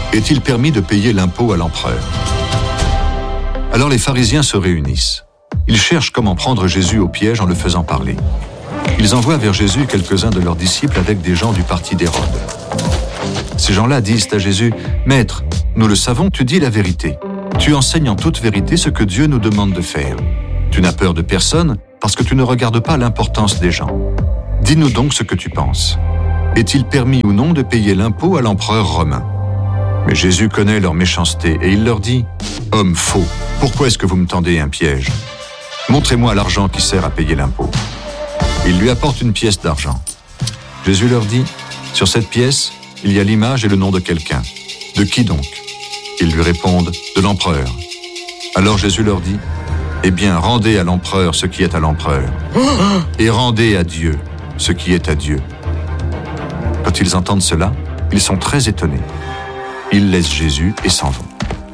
Est-il permis de payer l'impôt à l'empereur ? Alors les pharisiens se réunissent. Ils cherchent comment prendre Jésus au piège en le faisant parler. Ils envoient vers Jésus quelques-uns de leurs disciples avec des gens du parti d'Hérode. Ces gens-là disent à Jésus, « Maître, nous le savons, tu dis la vérité. Tu enseignes en toute vérité ce que Dieu nous demande de faire. Tu n'as peur de personne parce que tu ne regardes pas l'importance des gens. Dis-nous donc ce que tu penses. Est-il permis ou non de payer l'impôt à l'empereur romain ?» Mais Jésus connaît leur méchanceté et il leur dit, « Hommes faux, pourquoi est-ce que vous me tendez un piège ? Montrez-moi l'argent qui sert à payer l'impôt. » Ils lui apportent une pièce d'argent. Jésus leur dit, « Sur cette pièce, il y a l'image et le nom de quelqu'un. De qui donc ?» Ils lui répondent, « De l'empereur. » Alors Jésus leur dit, « Eh bien, rendez à l'empereur ce qui est à l'empereur, et rendez à Dieu ce qui est à Dieu. » Quand ils entendent cela, ils sont très étonnés. Ils laissent Jésus et s'en vont.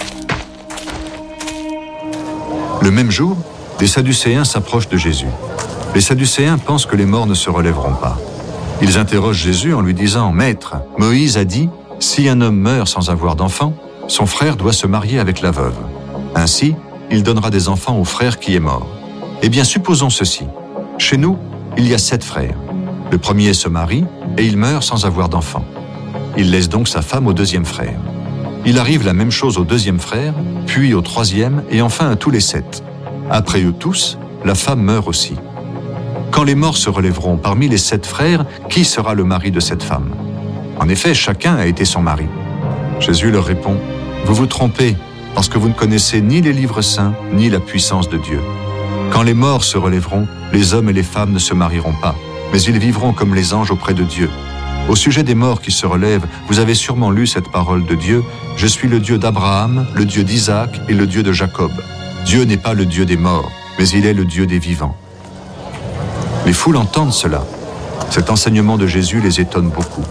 Le même jour, des Sadducéens s'approchent de Jésus. Les Sadducéens pensent que les morts ne se relèveront pas. Ils interrogent Jésus en lui disant, « Maître, Moïse a dit, si un homme meurt sans avoir d'enfant, son frère doit se marier avec la veuve. Ainsi, il donnera des enfants au frère qui est mort. Eh bien, supposons ceci. Chez nous, il y a 7 frères. Le premier se marie et il meurt sans avoir d'enfant. Il laisse donc sa femme au deuxième frère. Il arrive la même chose au deuxième frère, puis au troisième et enfin à tous les 7. Après eux tous, la femme meurt aussi. Quand les morts se relèveront parmi les 7 frères, qui sera le mari de cette femme ? En effet, chacun a été son mari. » Jésus leur répond, « Vous vous trompez, parce que vous ne connaissez ni les livres saints, ni la puissance de Dieu. Quand les morts se relèveront, les hommes et les femmes ne se marieront pas, mais ils vivront comme les anges auprès de Dieu. Au sujet des morts qui se relèvent, vous avez sûrement lu cette parole de Dieu, « Je suis le Dieu d'Abraham, le Dieu d'Isaac et le Dieu de Jacob. » Dieu n'est pas le Dieu des morts, mais il est le Dieu des vivants. Les foules entendent cela. Cet enseignement de Jésus les étonne beaucoup.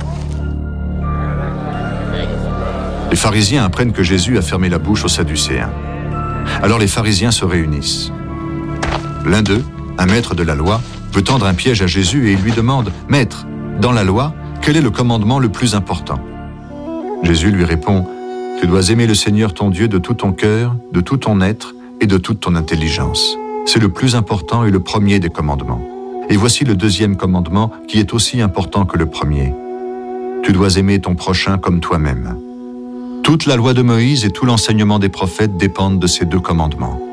Les pharisiens apprennent que Jésus a fermé la bouche aux Sadducéens. Alors les pharisiens se réunissent. L'un d'eux, un maître de la loi, veut tendre un piège à Jésus et il lui demande, « Maître, dans la loi, quel est le commandement le plus important ?» Jésus lui répond, « Tu dois aimer le Seigneur ton Dieu de tout ton cœur, de tout ton être et de toute ton intelligence. C'est le plus important et le premier des commandements. Et voici le deuxième commandement qui est aussi important que le premier. Tu dois aimer ton prochain comme toi-même. Toute la loi de Moïse et tout l'enseignement des prophètes dépendent de ces 2 commandements.